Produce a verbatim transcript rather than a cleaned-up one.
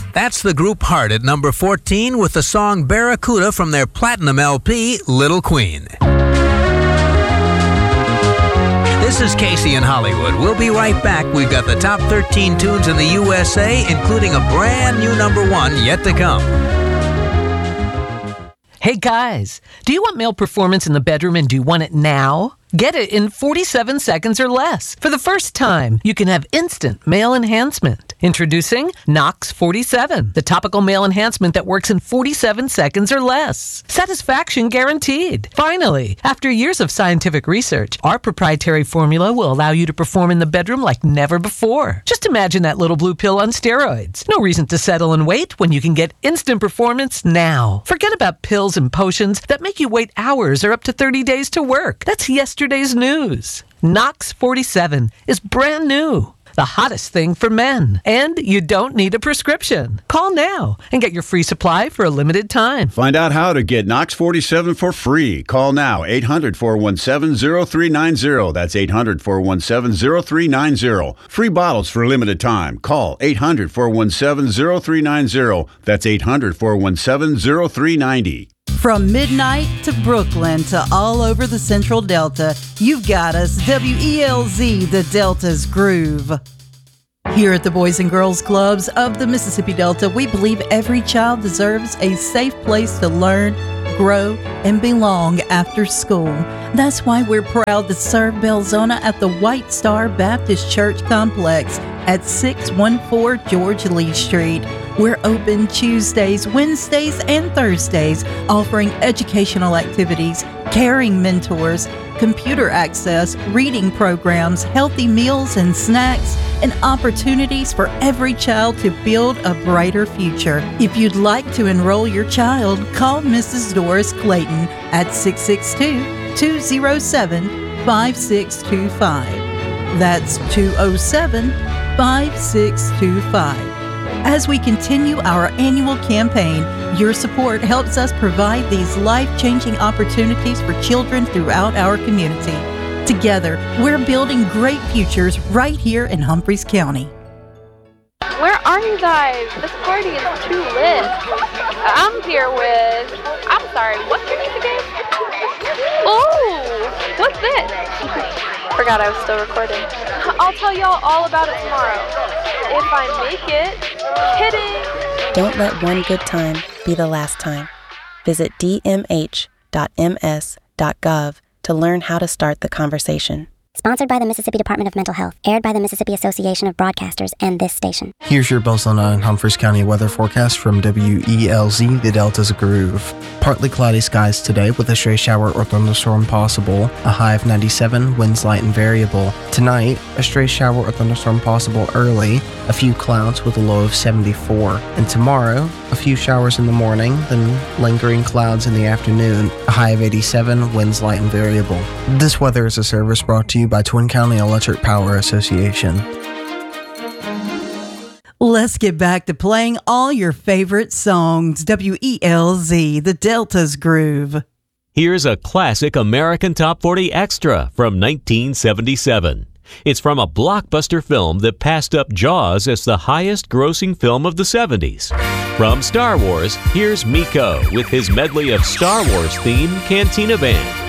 That's the group Heart at number fourteen with the song Barracuda from their platinum L P, Little Queen. This is Casey in Hollywood. We'll be right back. We've got the top thirteen tunes in the U S A, including a brand new number one yet to come. Hey guys, do you want male performance in the bedroom and do you want it now? Get it in forty-seven seconds or less. For the first time, you can have instant male enhancement. Introducing Nox forty-seven, the topical male enhancement that works in forty-seven seconds or less. Satisfaction guaranteed. Finally, after years of scientific research, our proprietary formula will allow you to perform in the bedroom like never before. Just imagine that little blue pill on steroids. No reason to settle and wait when you can get instant performance now. Forget about pills and potions that make you wait hours or up to thirty days to work. That's yesterday's news. Nox forty-seven is brand new. The hottest thing for men. And you don't need a prescription. Call now and get your free supply for a limited time. Find out how to get Nox forty-seven for free. Call now, eight hundred, four one seven, zero three nine zero. That's eight hundred, four one seven, zero three nine zero. Free bottles for a limited time. Call eight hundred, four one seven, zero three nine zero. That's eight hundred, four one seven, zero three nine zero. From midnight to Brooklyn to all over the Central Delta, you've got us, W E L Z, the Delta's Groove. Here at the Boys and Girls Clubs of the Mississippi Delta, we believe every child deserves a safe place to learn, grow, and belong after school. That's why we're proud to serve Belzona at the White Star Baptist Church Complex at six one four George Lee Street. We're open Tuesdays, Wednesdays, and Thursdays, offering educational activities, caring mentors, computer access, reading programs, healthy meals and snacks, and opportunities for every child to build a brighter future. If you'd like to enroll your child, call Missus Doris Clayton at six six two, two zero seven, five six two five. That's two oh seven, five six two five. As we continue our annual campaign, your support helps us provide these life-changing opportunities for children throughout our community. Together, we're building great futures right here in Humphreys County. Where are you guys? This party is too lit. I'm here with... I'm sorry, what's your name again? Oh, what's this? Forgot I was still recording. I'll tell y'all all about it tomorrow. If I make it. Kidding. Don't let one good time be the last time. Visit d m h dot m s dot gov to learn how to start the conversation. Sponsored by the Mississippi Department of Mental Health. Aired by the Mississippi Association of Broadcasters and this station. Here's your Belzona and Humphreys County weather forecast from W E L Z, the Delta's Groove. Partly cloudy skies today with a stray shower or thunderstorm possible. A high of ninety-seven, winds light and variable. Tonight, a stray shower or thunderstorm possible early. A few clouds with a low of seventy-four. And tomorrow, a few showers in the morning, then lingering clouds in the afternoon. A high of eighty-seven, winds light and variable. This weather is a service brought to you by Twin County Electric Power Association. Let's get back to playing all your favorite songs. W E L Z, the Delta's Groove. Here's a classic American Top forty Extra from nineteen seventy-seven. It's from a blockbuster film that passed up Jaws as the highest-grossing film of the seventies. From Star Wars, here's Miko with his medley of Star Wars-themed Cantina Band.